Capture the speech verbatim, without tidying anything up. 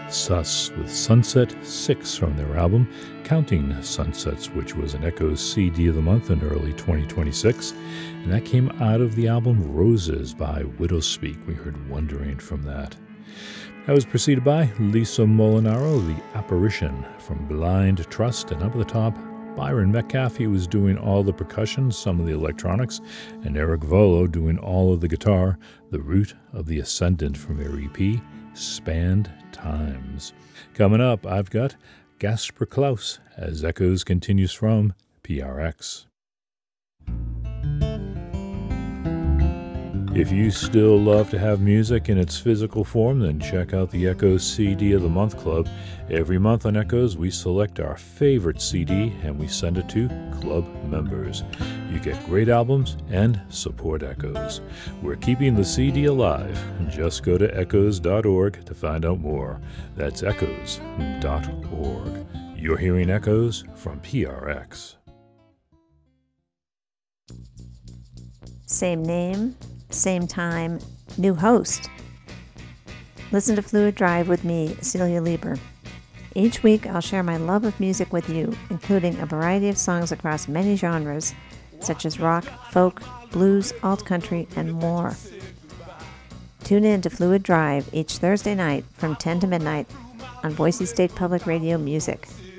Sus with Sunset six from their album Counting Sunsets, which was an Echoes C D of the Month in early twenty twenty-six. And that came out of the album Roses by Widowspeak. We heard Wondering from that. That was preceded by Lisa Molinaro, The Apparition from Blind Trust. And up at the top, Byron Metcalfe was doing all the percussion, some of the electronics, and Eric Volo doing all of the guitar, The Root of the Ascendant from their E P, Spanned Times. Coming up, I've got Gasper Klaus as Echoes continues from P R X. If you still love to have music in its physical form, then check out the Echoes C D of the Month Club. Every month on Echoes, we select our favorite C D and we send it to club members. You get great albums and support Echoes. We're keeping the C D alive. Just go to echoes dot org to find out more. That's echoes dot org. You're hearing Echoes from P R X. Same name, same time, new host. Listen to Fluid Drive with me, Celia Lieber. Each week I'll share my love of music with you, including a variety of songs across many genres, such as rock, folk, blues, alt-country, and more. Tune in to Fluid Drive each Thursday night from ten to midnight on Boise State Public Radio Music.